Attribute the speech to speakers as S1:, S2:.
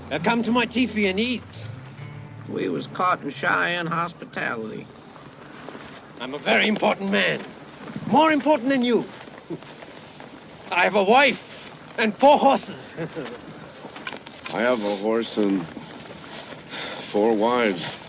S1: Come to my teepee and eat.
S2: We was caught in Cheyenne hospitality.
S1: I'm a very important man. More important than you. I have a wife and 4 horses.
S3: I have a horse and 4 wives.